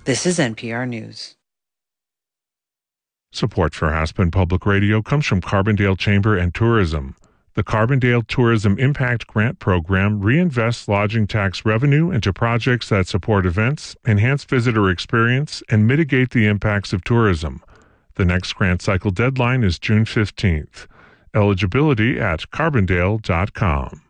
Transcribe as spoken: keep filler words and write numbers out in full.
This is N P R News. Support for Aspen Public Radio comes from Carbondale Chamber and Tourism. The Carbondale Tourism Impact Grant Program reinvests lodging tax revenue into projects that support events, enhance visitor experience, and mitigate the impacts of tourism. The next grant cycle deadline is June fifteenth. Eligibility at carbondale dot com.